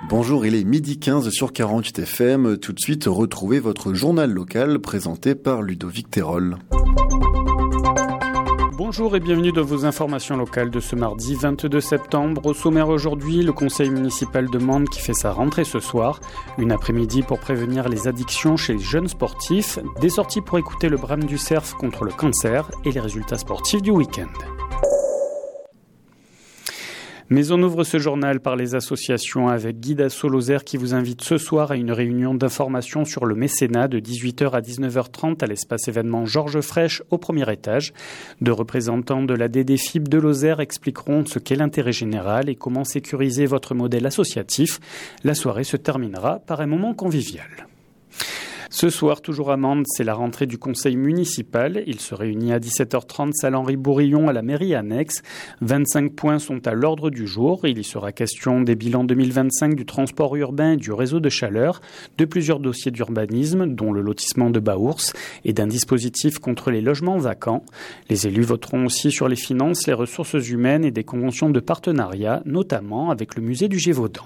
Bonjour, il est 12h15 sur 48 FM. Tout de suite, retrouvez votre journal local présenté par Ludovic Terol. Bonjour et bienvenue dans vos informations locales de ce mardi 22 septembre. Au sommaire aujourd'hui, le conseil municipal de Mende qui fait sa rentrée ce soir. Une après-midi pour prévenir les addictions chez les jeunes sportifs. Des sorties pour écouter le brame du cerf contre le cancer et les résultats sportifs du week-end. Mais on ouvre ce journal par les associations avec Guy Dassault Lozère qui vous invite ce soir à une réunion d'information sur le mécénat de 18h à 19h30 à l'espace événement Georges Fraîche au premier étage. Deux représentants de la DDFIB de Lozère expliqueront ce qu'est l'intérêt général et comment sécuriser votre modèle associatif. La soirée se terminera par un moment convivial. Ce soir, toujours à Mende, c'est la rentrée du conseil municipal. Il se réunit à 17h30 salle Henri Bourillon à la mairie annexe. 25 points sont à l'ordre du jour. Il y sera question des bilans 2025 du transport urbain et du réseau de chaleur, de plusieurs dossiers d'urbanisme, dont le lotissement de Baours, et d'un dispositif contre les logements vacants. Les élus voteront aussi sur les finances, les ressources humaines et des conventions de partenariat, notamment avec le musée du Gévaudan.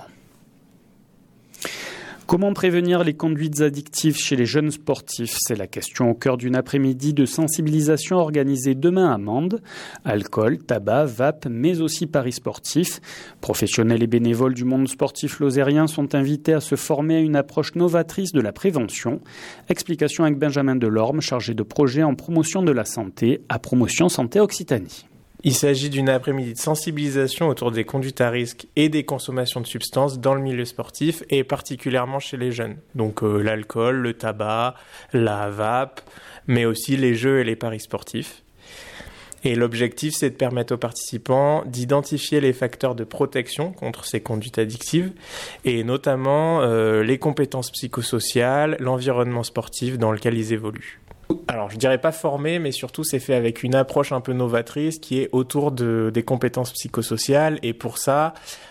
Comment prévenir les conduites addictives chez les jeunes sportifs ? C'est la question au cœur d'une après-midi de sensibilisation organisée demain à Mende. Alcool, tabac, vape, mais aussi paris sportifs. Professionnels et bénévoles du monde sportif lozérien sont invités à se former à une approche novatrice de la prévention. Explication avec Benjamin Delorme, chargé de projet en promotion de la santé à Promotion Santé Occitanie. Il s'agit d'une après-midi de sensibilisation autour des conduites à risque et des consommations de substances dans le milieu sportif et particulièrement chez les jeunes. Donc l'alcool, le tabac, la vape, mais aussi les jeux et les paris sportifs. Et l'objectif, c'est de permettre aux participants d'identifier les facteurs de protection contre ces conduites addictives et notamment les compétences psychosociales, l'environnement sportif dans lequel ils évoluent. Alors, je dirais pas formé, mais surtout, c'est fait avec une approche un peu novatrice qui est autour des compétences psychosociales. Et pour ça,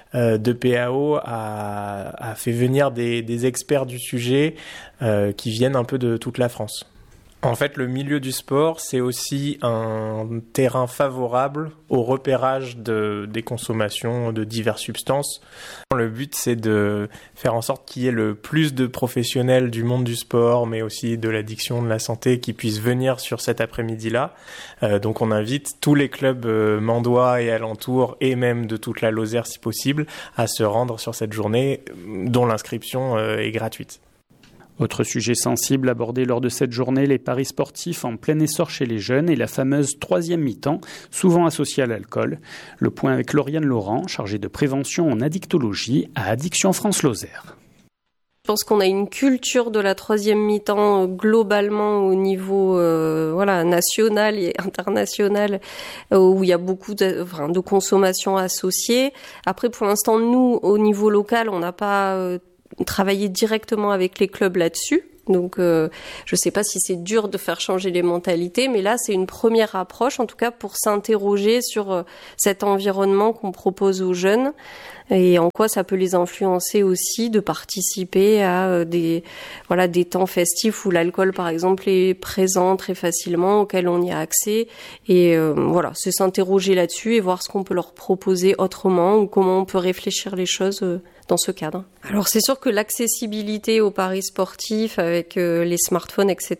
DPAO a fait venir des experts du sujet qui viennent un peu de toute la France. En fait, le milieu du sport, c'est aussi un terrain favorable au repérage des consommations de diverses substances. Le but, c'est de faire en sorte qu'il y ait le plus de professionnels du monde du sport, mais aussi de l'addiction, de la santé, qui puissent venir sur cet après-midi-là. Donc, on invite tous les clubs mendois et alentours, et même de toute la Lozère, si possible, à se rendre sur cette journée, dont l'inscription est gratuite. Autre sujet sensible abordé lors de cette journée, les paris sportifs en plein essor chez les jeunes et la fameuse troisième mi-temps, souvent associée à l'alcool. Le point avec Lauriane Laurent, chargée de prévention en addictologie à Addiction France Lozère. Je pense qu'on a une culture de la troisième mi-temps globalement au niveau national et international où il y a beaucoup de consommation associée. Après, pour l'instant, nous, au niveau local, on n'a pas travailler directement avec les clubs là-dessus. Donc, je sais pas si c'est dur de faire changer les mentalités, mais là, c'est une première approche, en tout cas, pour s'interroger sur cet environnement qu'on propose aux jeunes et en quoi ça peut les influencer aussi de participer à des temps festifs où l'alcool, par exemple, est présent très facilement, auquel on y a accès. Et c'est s'interroger là-dessus et voir ce qu'on peut leur proposer autrement ou comment on peut réfléchir les choses dans ce cadre. Alors c'est sûr que l'accessibilité aux paris sportifs avec les smartphones, etc.,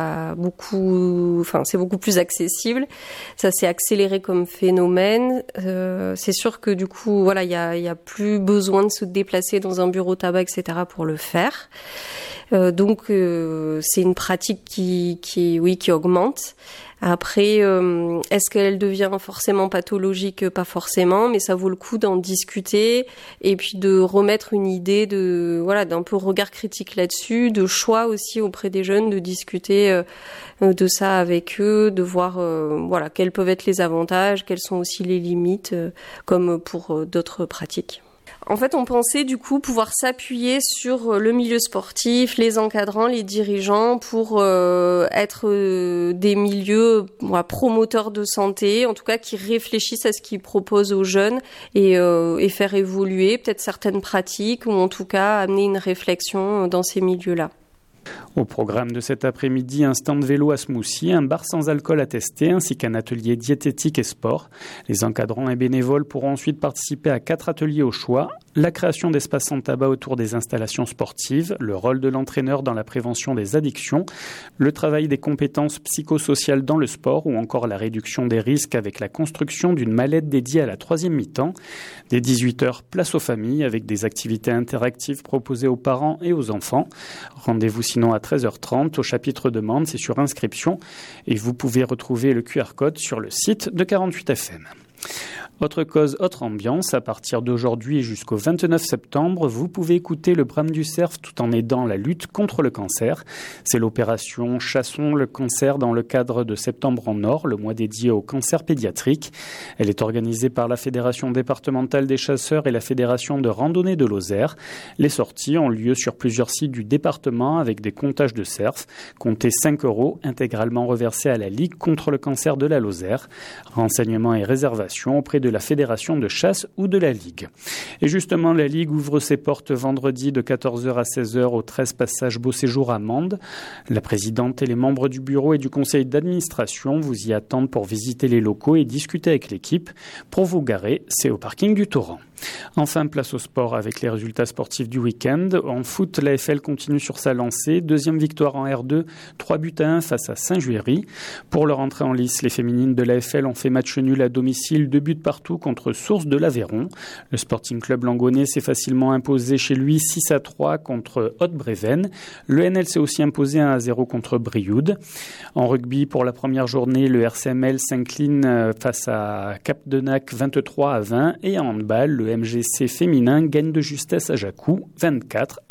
c'est beaucoup plus accessible. Ça s'est accéléré comme phénomène. C'est sûr que du coup, il y a plus besoin de se déplacer dans un bureau tabac, etc., pour le faire. Donc c'est une pratique qui augmente. Après, est-ce qu'elle devient forcément pathologique ? Pas forcément, mais ça vaut le coup d'en discuter et puis de remettre une idée d'un peu regard critique là-dessus, de choix aussi auprès des jeunes, de discuter de ça avec eux, de voir quels peuvent être les avantages, quelles sont aussi les limites, comme pour d'autres pratiques. En fait, on pensait du coup pouvoir s'appuyer sur le milieu sportif, les encadrants, les dirigeants pour être des milieux promoteurs de santé, en tout cas qui réfléchissent à ce qu'ils proposent aux jeunes et faire évoluer peut-être certaines pratiques ou en tout cas amener une réflexion dans ces milieux-là. Au programme de cet après-midi, un stand vélo à Smoussy, un bar sans alcool à tester, ainsi qu'un atelier diététique et sport. Les encadrants et bénévoles pourront ensuite participer à 4 ateliers au choix, La création d'espaces sans tabac autour des installations sportives, le rôle de l'entraîneur dans la prévention des addictions, le travail des compétences psychosociales dans le sport ou encore la réduction des risques avec la construction d'une mallette dédiée à la 3e mi-temps. Dès 18h, place aux familles avec des activités interactives proposées aux parents et aux enfants. Rendez-vous sinon à 13h30 au chapitre demande, c'est sur inscription et vous pouvez retrouver le QR code sur le site de 48FM. Autre cause, autre ambiance, à partir d'aujourd'hui et jusqu'au 29 septembre, vous pouvez écouter le Brame du Cerf tout en aidant la lutte contre le cancer. C'est l'opération Chassons le cancer dans le cadre de Septembre en Or, le mois dédié au cancer pédiatrique. Elle est organisée par la Fédération départementale des chasseurs et la Fédération de randonnée de Lozère. Les sorties ont lieu sur plusieurs sites du département avec des comptages de cerfs. Comptez 5 € intégralement reversés à la Ligue contre le cancer de la Lozère. Renseignements et réservations auprès de la Fédération de chasse ou de la Ligue. Et justement, la Ligue ouvre ses portes vendredi de 14h à 16h au 13 passage Beau Séjour à Mende. La présidente et les membres du bureau et du conseil d'administration vous y attendent pour visiter les locaux et discuter avec l'équipe. Pour vous garer, c'est au parking du Torrent. Enfin, place au sport avec les résultats sportifs du week-end. En foot, l'AFL continue sur sa lancée. 2e victoire en R2, 3-1 face à Saint-Juéry. Pour leur entrée en lice, les féminines de l'AFL ont fait match nul à domicile, 2 buts partout contre Source de l'Aveyron. Le Sporting Club Langonais s'est facilement imposé chez lui 6-3 contre Haute-Brévennes. Le NL s'est aussi imposé 1-0 contre Brioude. En rugby, pour la première journée, le RCML s'incline face à Cap-Denac 23-20 et en handball, le MGC féminin gagne de justesse à Jacou 24-21.